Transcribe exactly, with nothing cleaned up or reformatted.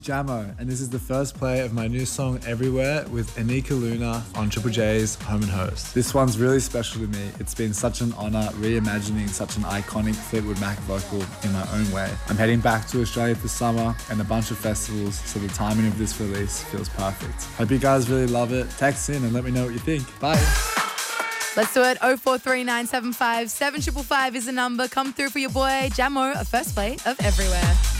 Jamo, and this is the first play of my new song Everywhere with Anika Luna on Triple J's Home and Host. This one's really special to me. It's been such an honour reimagining such an iconic Fleetwood Mac vocal in my own way. I'm heading back to Australia this summer and a bunch of festivals, so the timing of this release feels perfect. Hope you guys really love it. Text in and let me know what you think. Bye. Let's do it. oh four three nine seven five seven five five is the number. Come through for your boy Jamo, a first play of Everywhere.